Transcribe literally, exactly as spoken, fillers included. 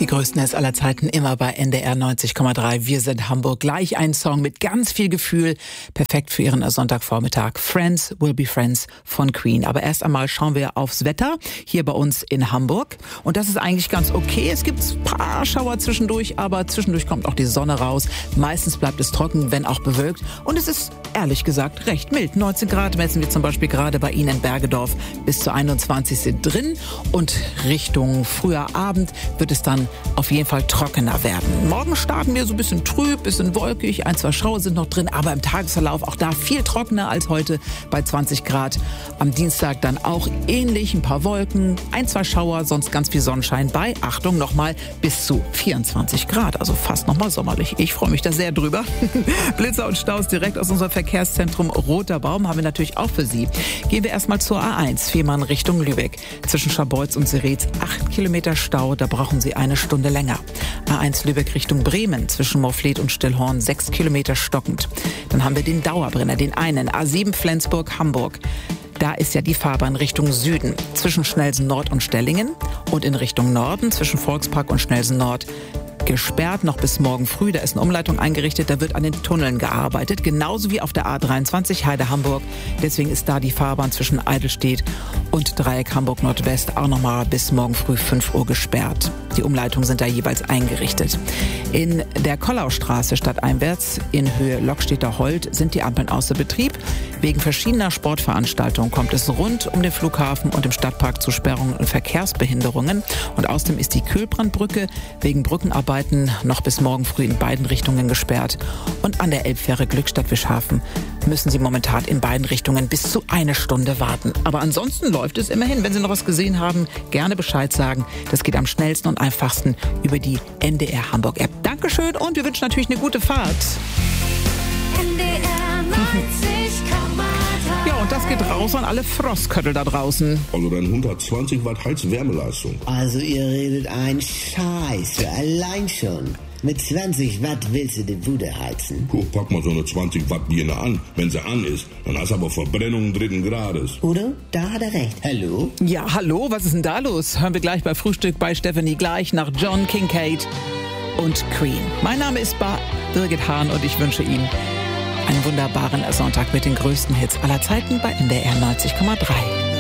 Die größten Hits aller Zeiten immer bei N D R neunzig Komma drei. Wir sind Hamburg. Gleich ein Song mit ganz viel Gefühl. Perfekt für Ihren Sonntagvormittag. Friends Will Be Friends von Queen. Aber erst einmal schauen wir aufs Wetter hier bei uns in Hamburg. Und das ist eigentlich ganz okay. Es gibt ein paar Schauer zwischendurch, aber zwischendurch kommt auch die Sonne raus. Meistens bleibt es trocken, wenn auch bewölkt. Und es ist ehrlich gesagt recht mild. neunzehn Grad messen wir zum Beispiel gerade bei Ihnen in Bergedorf. Bis zu einundzwanzig sind drin. Und Richtung früher Abend wird es dann auf jeden Fall trockener werden. Morgen starten wir so ein bisschen trüb, bisschen wolkig, ein, zwei Schauer sind noch drin, aber im Tagesverlauf auch da viel trockener als heute bei zwanzig Grad. Am Dienstag dann auch ähnlich, ein paar Wolken, ein, zwei Schauer, sonst ganz viel Sonnenschein bei, Achtung, nochmal bis zu vierundzwanzig Grad, also fast nochmal sommerlich. Ich freue mich da sehr drüber. Blitzer und Staus direkt aus unserem Verkehrszentrum Roter Baum haben wir natürlich auch für Sie. Gehen wir erstmal zur A eins, Fehmarn Richtung Lübeck. Zwischen Scharbeutz und Seretz acht Kilometer Stau, da brauchen Sie eine Stunde länger. A eins Lübeck Richtung Bremen, zwischen Morfleet und Stillhorn, sechs Kilometer stockend. Dann haben wir den Dauerbrenner, den einen, A sieben Flensburg-Hamburg. Da ist ja die Fahrbahn Richtung Süden, zwischen Schnellsen Nord und Stellingen und in Richtung Norden, zwischen Volkspark und Schnellsen Nord. Gesperrt noch bis morgen früh, da ist eine Umleitung eingerichtet, da wird an den Tunneln gearbeitet, genauso wie auf der A dreiundzwanzig Heide-Hamburg. Deswegen ist da die Fahrbahn zwischen Eidelstedt und Dreieck Hamburg Nordwest auch nochmal bis morgen früh fünf Uhr gesperrt. Die Umleitungen sind da jeweils eingerichtet. In der Kollaustraße stadteinwärts in Höhe Lokstedter Holt sind die Ampeln außer Betrieb. Wegen verschiedener Sportveranstaltungen kommt es rund um den Flughafen und im Stadtpark zu Sperrungen und Verkehrsbehinderungen. Und außerdem ist die Kühlbrandbrücke wegen Brückenarbeiten noch bis morgen früh in beiden Richtungen gesperrt. Und an der Elbfähre Glückstadt-Wischhafen müssen Sie momentan in beiden Richtungen bis zu eine Stunde warten. Aber ansonsten läuft es immerhin. Wenn Sie noch was gesehen haben, gerne Bescheid sagen. Das geht am schnellsten und einfachsten über die N D R Hamburg App. Dankeschön und wir wünschen natürlich eine gute Fahrt. N D R neunzig Komma drei. Ja, und das geht raus an alle Frostköttel da draußen. Also dann hundertzwanzig Watt Heizwärmeleistung. Also ihr redet ein Scheiße, allein schon. Mit zwanzig Watt willst du die Bude heizen. Guck, pack mal so eine zwanzig Watt Birne an. Wenn sie an ist, dann hast du aber Verbrennung dritten Grades. Udo, da hat er recht. Hallo? Ja, hallo, was ist denn da los? Hören wir gleich bei Frühstück bei Stephanie gleich nach John Kincaid und Queen. Mein Name ist Bar Birgit Hahn und ich wünsche Ihnen einen wunderbaren Sonntag mit den größten Hits aller Zeiten bei N D R neunzig Komma drei.